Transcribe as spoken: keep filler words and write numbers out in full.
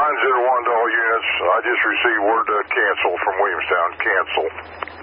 nine zero one to all units. I just received word to cancel from Williamstown. Cancel.